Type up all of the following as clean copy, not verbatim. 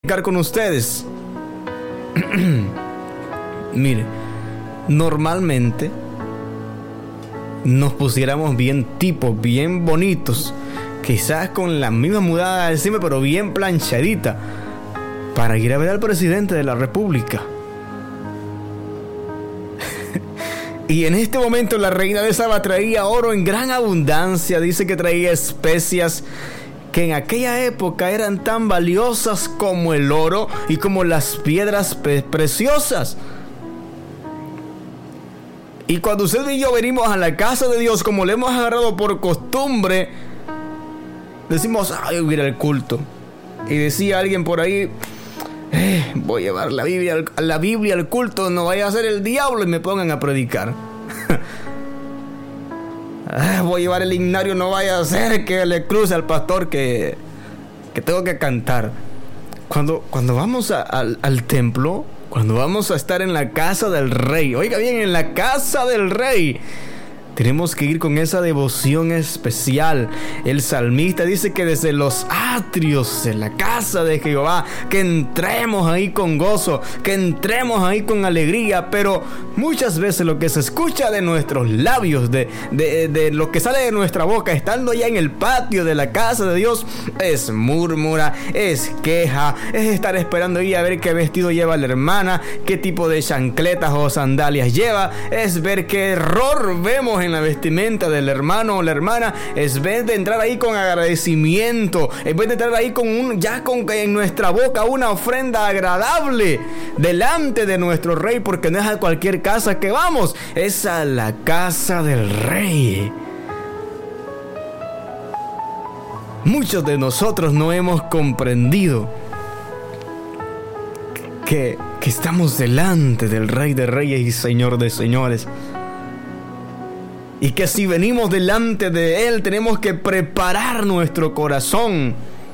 con ustedes. Mire, normalmente nos pusiéramos bien tipos, bien bonitos, quizás con la misma mudada encima, pero bien planchadita, para ir a ver al presidente de la República. Y en este momento la reina de Saba traía oro en gran abundancia. Dice que traía especias que en aquella época eran tan valiosas como el oro y como las piedras preciosas. Y cuando usted y yo venimos a la casa de Dios, como le hemos agarrado por costumbre, decimos, ay, voy a ir al culto. Y decía alguien por ahí, voy a llevar la Biblia al culto, no vaya a ser el diablo y me pongan a predicar. Voy a llevar el himnario, no vaya a ser que le cruce al pastor que tengo que cantar. Cuando vamos al templo, cuando vamos a estar en la casa del rey, oiga bien, en la casa del rey, tenemos que ir con esa devoción especial. El salmista dice que desde los atrios de la casa de Jehová, que entremos ahí con gozo, que entremos ahí con alegría. Pero muchas veces lo que se escucha de nuestros labios, de lo que sale de nuestra boca, estando ya en el patio de la casa de Dios, es murmura, es queja, es estar esperando ahí a ver qué vestido lleva la hermana, qué tipo de chancletas o sandalias lleva, es ver qué error vemos en la vestimenta del hermano o la hermana, es vez de entrar ahí con agradecimiento, en vez de entrar ahí con en nuestra boca una ofrenda agradable delante de nuestro rey, porque no es a cualquier casa que vamos, es a la casa del rey. Muchos de nosotros no hemos comprendido que estamos delante del Rey de Reyes y Señor de Señores. Y que si venimos delante de Él, tenemos que preparar nuestro corazón.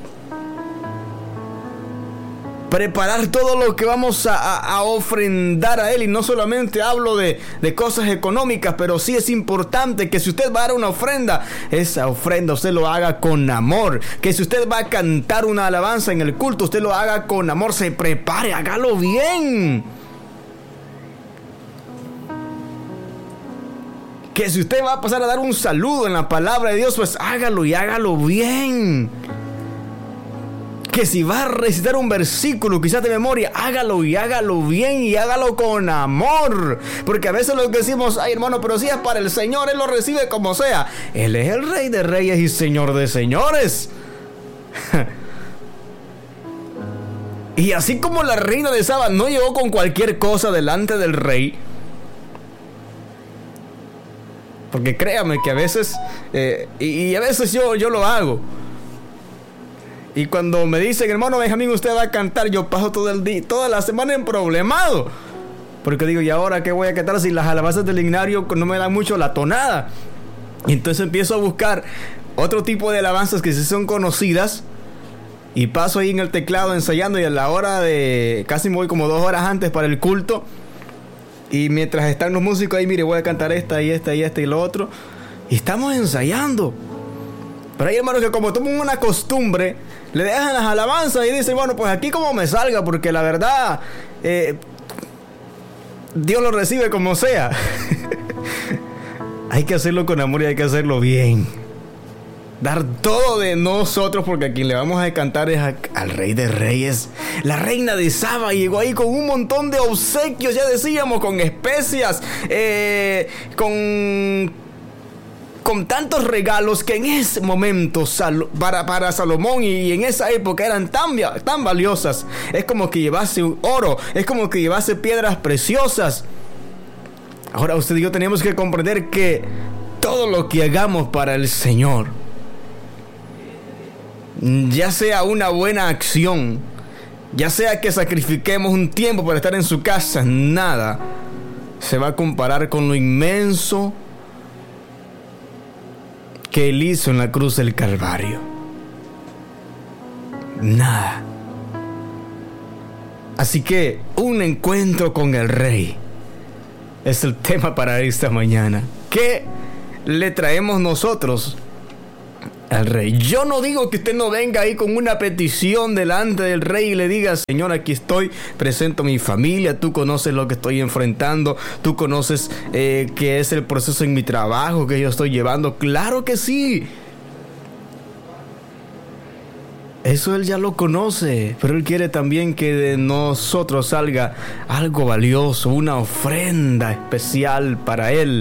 Preparar todo lo que vamos a ofrendar a Él. Y no solamente hablo de cosas económicas, pero sí es importante que si usted va a dar una ofrenda, esa ofrenda usted lo haga con amor. Que si usted va a cantar una alabanza en el culto, usted lo haga con amor. Se prepare, hágalo bien. Que si usted va a pasar a dar un saludo en la palabra de Dios, pues hágalo y hágalo bien. Que si va a recitar un versículo, quizás de memoria, hágalo y hágalo bien y hágalo con amor. Porque a veces lo que decimos, ay hermano, pero si es para el Señor, Él lo recibe como sea. Él es el Rey de Reyes y Señor de Señores. Y así como la reina de Saba no llegó con cualquier cosa delante del rey, porque créame que a veces, y a veces yo lo hago. Y cuando me dicen, hermano Benjamín, usted va a cantar, yo paso todo el día, toda la semana emproblemado. Porque digo, ¿y ahora qué voy a cantar si las alabanzas del himnario no me dan mucho la tonada? Y entonces empiezo a buscar otro tipo de alabanzas que sí son conocidas. Y paso ahí en el teclado ensayando, y a la hora de, casi me voy como 2 horas antes para el culto. Y mientras están los músicos ahí, mire, voy a cantar esta y esta y esta y lo otro. Y estamos ensayando. Pero hay hermanos que como toman una costumbre, le dejan las alabanzas y dicen, bueno, pues aquí como me salga, porque la verdad, Dios lo recibe como sea. Hay que hacerlo con amor y hay que hacerlo bien. Dar todo de nosotros, porque a quien le vamos a cantar es al Rey de Reyes. La reina de Saba llegó ahí con un montón de obsequios, ya decíamos, con especias, con tantos regalos que en ese momento para Salomón y en esa época eran tan valiosas. Es como que llevase oro, es como que llevase piedras preciosas. Ahora usted y yo tenemos que comprender que todo lo que hagamos para el Señor, ya sea una buena acción, ya sea que sacrifiquemos un tiempo para estar en su casa, nada se va a comparar con lo inmenso que Él hizo en la cruz del Calvario. Nada. Así que un encuentro con el Rey es el tema para esta mañana. ¿Qué le traemos nosotros al rey. Yo no digo que usted no venga ahí con una petición delante del rey y le diga: Señor, aquí estoy, presento a mi familia, tú conoces lo que estoy enfrentando, tú conoces qué es el proceso en mi trabajo que yo estoy llevando. Claro que sí. Eso Él ya lo conoce, pero Él quiere también que de nosotros salga algo valioso, una ofrenda especial para Él.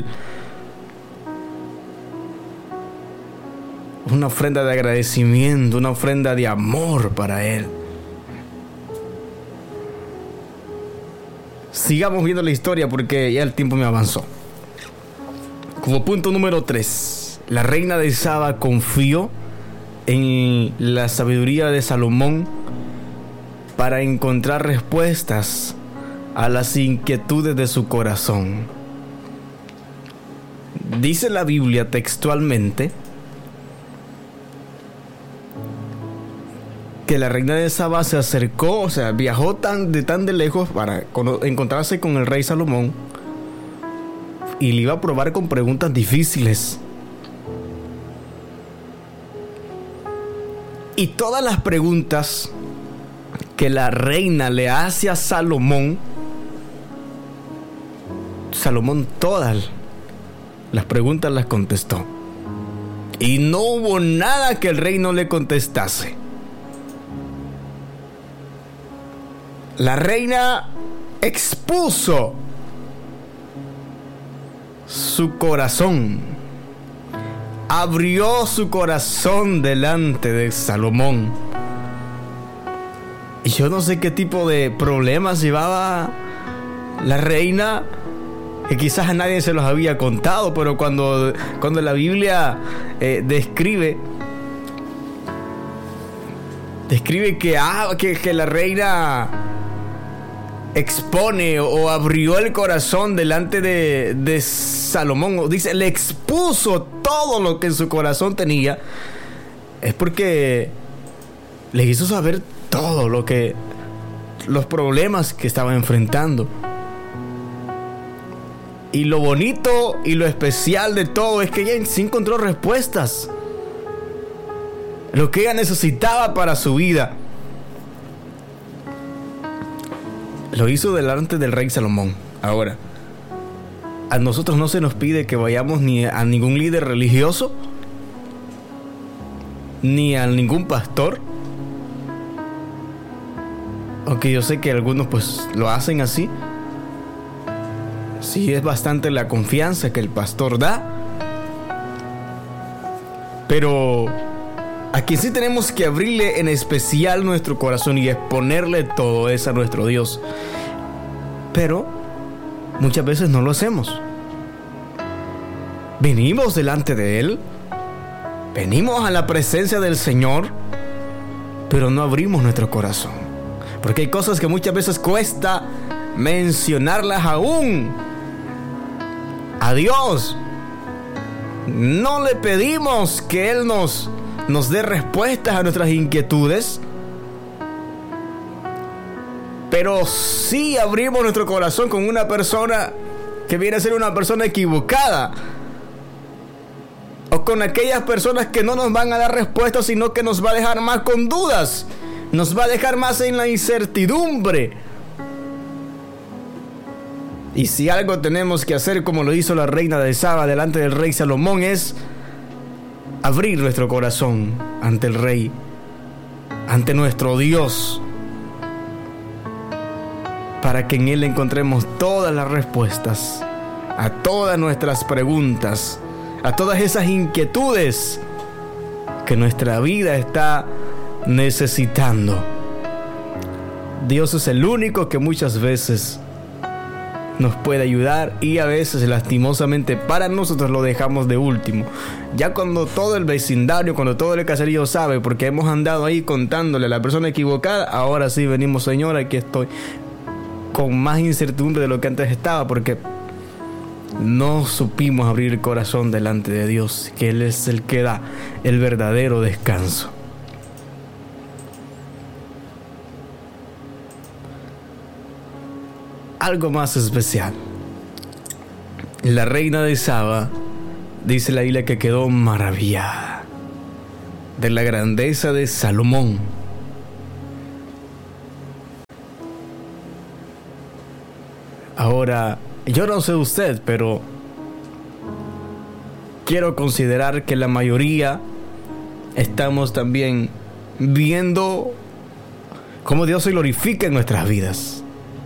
Una ofrenda de agradecimiento, una ofrenda de amor para Él. Sigamos viendo la historia porque ya el tiempo me avanzó. Como punto número 3, la reina de Saba confió en la sabiduría de Salomón para encontrar respuestas a las inquietudes de su corazón. Dice la Biblia textualmente que la reina de Saba se acercó, o sea, viajó tan de lejos para encontrarse con el rey Salomón y le iba a probar con preguntas difíciles. Y todas las preguntas que la reina le hace a Salomón, todas las preguntas las contestó. Y no hubo nada que el rey no le contestase. La reina expuso su corazón, abrió su corazón delante de Salomón. Y yo no sé qué tipo de problemas llevaba la reina, que quizás a nadie se los había contado, pero cuando la Biblia describe que la reina expone o abrió el corazón delante de Salomón, dice, le expuso todo lo que en su corazón tenía, es porque le hizo saber todo los problemas que estaba enfrentando. Y lo bonito y lo especial de todo es que ella sí encontró respuestas, lo que ella necesitaba para su vida. Lo hizo delante del rey Salomón. Ahora, a nosotros no se nos pide que vayamos ni a ningún líder religioso, ni a ningún pastor. Aunque yo sé que algunos pues lo hacen así. Sí, es bastante la confianza que el pastor da. Pero a quien sí tenemos que abrirle en especial nuestro corazón y exponerle todo es a nuestro Dios. Pero muchas veces no lo hacemos. Venimos delante de Él, venimos a la presencia del Señor, pero no abrimos nuestro corazón. Porque hay cosas que muchas veces cuesta mencionarlas aún a Dios. No le pedimos que Él nos dé respuestas a nuestras inquietudes, pero sí abrimos nuestro corazón con una persona que viene a ser una persona equivocada, o con aquellas personas que no nos van a dar respuestas, sino que nos va a dejar más con dudas, nos va a dejar más en la incertidumbre. Y si algo tenemos que hacer, como lo hizo la reina de Saba delante del rey Salomón, es abrir nuestro corazón ante el rey, ante nuestro Dios, para que en Él encontremos todas las respuestas a todas nuestras preguntas, a todas esas inquietudes que nuestra vida está necesitando. Dios es el único que muchas veces nos puede ayudar, y a veces lastimosamente para nosotros lo dejamos de último. Ya cuando todo el vecindario, cuando todo el caserío sabe, porque hemos andado ahí contándole a la persona equivocada, ahora sí venimos: Señor, aquí estoy, con más incertidumbre de lo que antes estaba, porque no supimos abrir el corazón delante de Dios, que Él es el que da el verdadero descanso. Algo más especial. La reina de Saba, dice la Biblia, que quedó maravillada. de la grandeza de Salomón. Ahora, yo no sé usted, pero quiero considerar que la mayoría estamos también viendo cómo Dios se glorifica en nuestras vidas.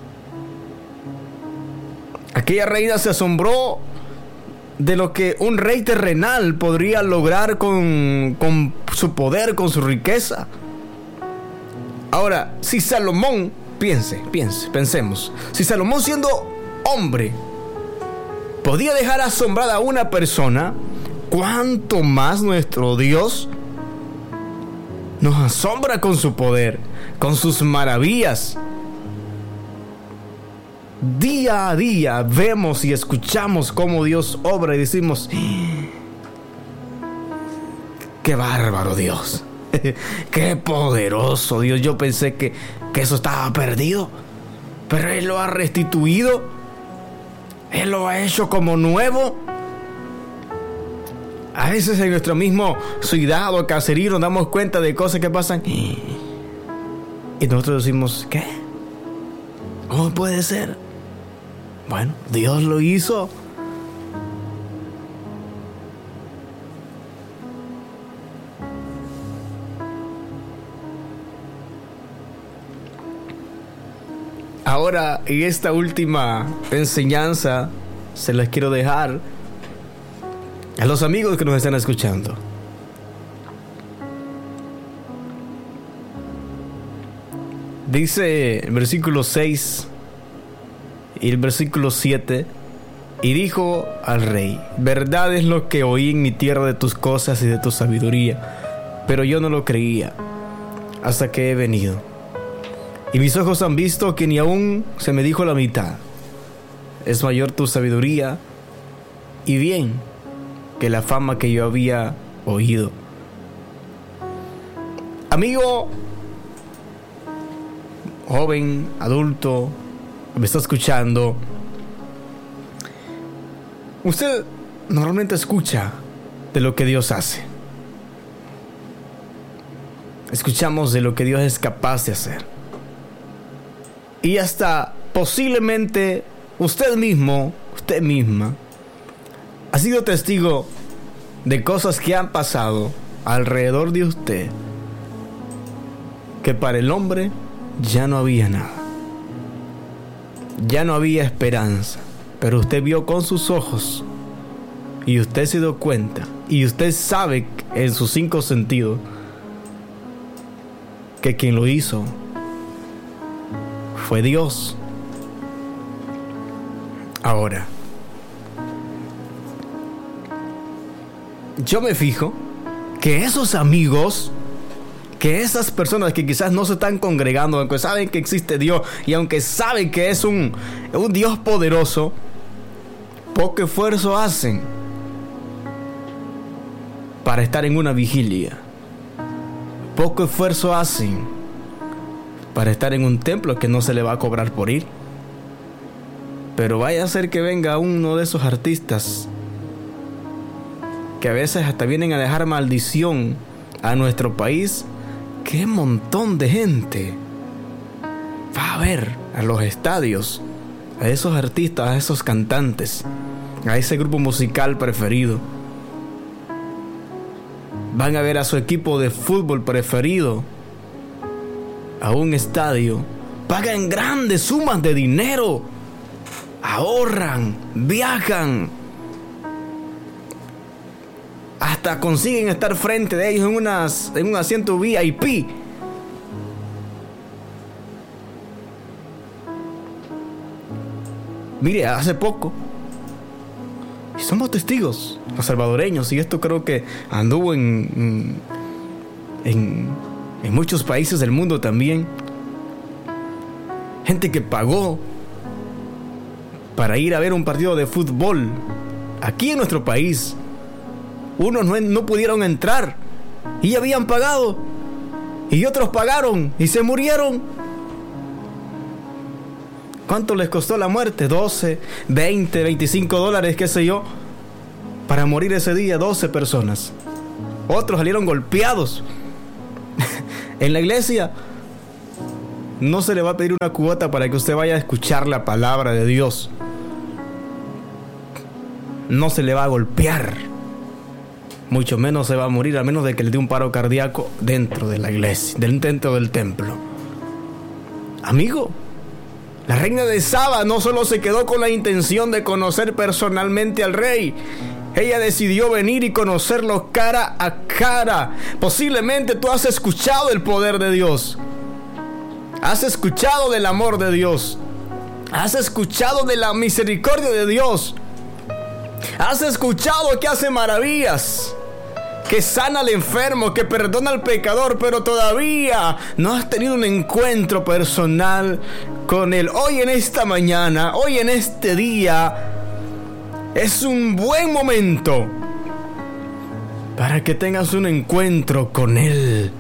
Aquella reina se asombró de lo que un rey terrenal podría lograr con su poder, con su riqueza. Ahora, si Salomón, pensemos, si Salomón siendo hombre podía dejar asombrada a una persona, ¿cuánto más nuestro Dios nos asombra con su poder, con sus maravillas? Día a día vemos y escuchamos cómo Dios obra y decimos: ¡qué bárbaro Dios! ¡Qué poderoso Dios! Yo pensé que eso estaba perdido, pero Él lo ha restituido. Él lo ha hecho como nuevo. A veces en nuestro mismo ciudad o caserío nos damos cuenta de cosas que pasan y nosotros decimos: ¿qué? ¿Cómo puede ser? Bueno, Dios lo hizo. Ahora, y esta última enseñanza se las quiero dejar a los amigos que nos están escuchando. Dice el versículo 6 y el versículo 7: y dijo al rey: verdad es lo que oí en mi tierra de tus cosas y de tu sabiduría, pero yo no lo creía hasta que he venido. Y mis ojos han visto que ni aún se me dijo la mitad. Es mayor tu sabiduría y bien que la fama que yo había oído. Amigo, joven, adulto, me está escuchando. Usted normalmente escucha de lo que Dios hace. Escuchamos de lo que Dios es capaz de hacer. Y hasta posiblemente usted mismo, usted misma, ha sido testigo de cosas que han pasado alrededor de usted, que para el hombre ya no había nada, ya no había esperanza, pero usted vio con sus ojos y usted se dio cuenta y usted sabe en sus 5 sentidos que quien lo hizo fue Dios. Ahora, yo me fijo que esos amigos, que esas personas que quizás no se están congregando, aunque saben que existe Dios y aunque saben que es un Dios poderoso, poco esfuerzo hacen para estar en una vigilia. Poco esfuerzo hacen para estar en un templo que no se le va a cobrar por ir. Pero vaya a ser que venga uno de esos artistas que a veces hasta vienen a dejar maldición a nuestro país. ¡Qué montón de gente va a ver a los estadios a esos artistas, a esos cantantes, a ese grupo musical preferido! Van a ver a su equipo de fútbol preferido a un estadio. Pagan grandes sumas de dinero, ahorran, viajan, hasta consiguen estar frente de ellos en un asiento VIP. Mire, hace poco, y somos testigos, los salvadoreños, y esto creo que anduvo en muchos países del mundo también. Gente que pagó para ir a ver un partido de fútbol aquí en nuestro país. Unos no pudieron entrar y ya habían pagado, y otros pagaron y se murieron. ¿Cuánto les costó la muerte? 12, 20, $25, qué sé yo, para morir ese día 12 personas. Otros salieron golpeados. En la iglesia no se le va a pedir una cuota para que usted vaya a escuchar la palabra de Dios. No se le va a golpear. Mucho menos se va a morir, a menos de que le dé un paro cardíaco dentro de la iglesia, dentro del templo. Amigo, la reina de Saba no solo se quedó con la intención de conocer personalmente al rey. Ella decidió venir y conocerlo cara a cara. Posiblemente tú has escuchado el poder de Dios. Has escuchado del amor de Dios. Has escuchado de la misericordia de Dios. Has escuchado que hace maravillas, que sana al enfermo, que perdona al pecador, pero todavía no has tenido un encuentro personal con Él. Hoy en esta mañana, hoy en este día, es un buen momento para que tengas un encuentro con Él.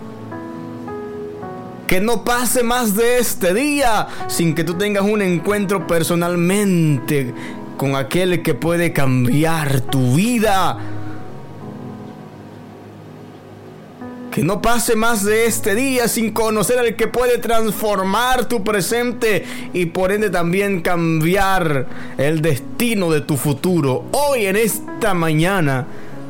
Que no pase más de este día sin que tú tengas un encuentro personalmente con aquel que puede cambiar tu vida. Que no pase más de este día sin conocer al que puede transformar tu presente y por ende también cambiar el destino de tu futuro. Hoy en esta mañana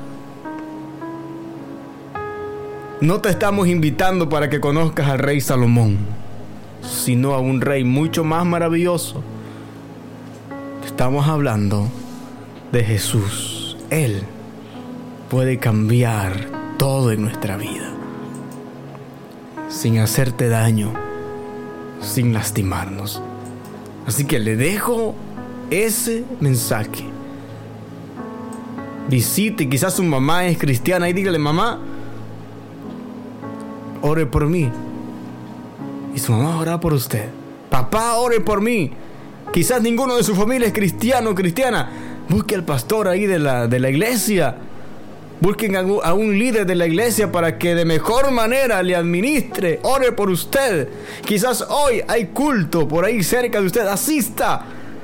no te estamos invitando para que conozcas al rey Salomón, sino a un rey mucho más maravilloso. Estamos hablando de Jesús. Él puede cambiar todo en nuestra vida, sin hacerte daño, sin lastimarnos. Así que le dejo ese mensaje. Visite, quizás su mamá es cristiana, y dígale: mamá, ore por mí. Y su mamá orará por usted. Papá, ore por mí. Quizás ninguno de su familia es cristiano o cristiana. Busque al pastor ahí de la iglesia. Busquen a un líder de la iglesia para que de mejor manera le administre. Ore por usted. Quizás hoy hay culto por ahí cerca de usted. Asista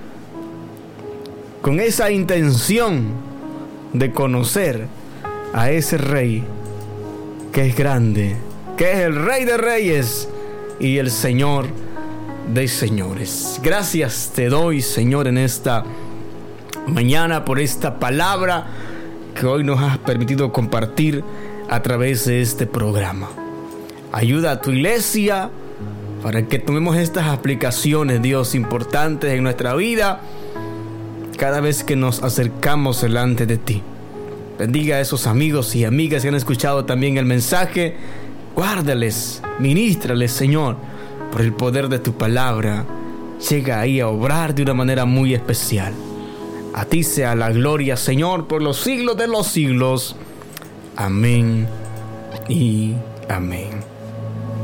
con esa intención de conocer a ese rey que es grande, que es el Rey de Reyes y el Señor de Señores. Gracias te doy, Señor, en esta mañana por esta palabra que hoy nos has permitido compartir a través de este programa. Ayuda a tu iglesia para que tomemos estas aplicaciones, Dios, importantes en nuestra vida cada vez que nos acercamos delante de ti. Bendiga a esos amigos y amigas que han escuchado también el mensaje. Guárdales, ministrales, Señor, por el poder de tu palabra. Llega ahí a obrar de una manera muy especial. A ti sea la gloria, Señor, por los siglos de los siglos. Amén y amén.